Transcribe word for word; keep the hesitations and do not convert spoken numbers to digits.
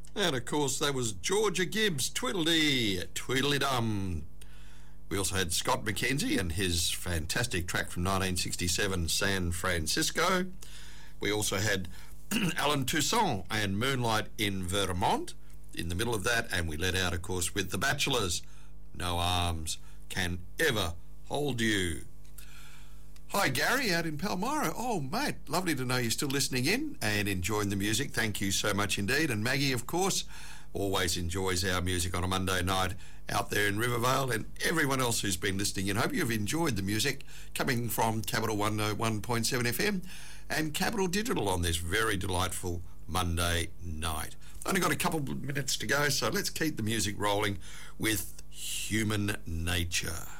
And of course, that was Georgia Gibbs, Tweedledee, Tweedledum. We also had Scott McKenzie and his fantastic track from nineteen sixty-seven, San Francisco. We also had Alan Toussaint and Moonlight in Vermont in the middle of that, and we let out, of course, with The Bachelors, No Arms Can Ever Hold You. Hi, Gary, out in Palmyra. Oh, mate, lovely to know you're still listening in and enjoying the music. Thank you so much indeed. And Maggie, of course, always enjoys our music on a Monday night out there in Rivervale, and everyone else who's been listening in. Hope you've enjoyed the music coming from Capital one oh one point seven F M and Capital Digital on this very delightful Monday night. Only got a couple of minutes to go, so let's keep the music rolling with Human Nature.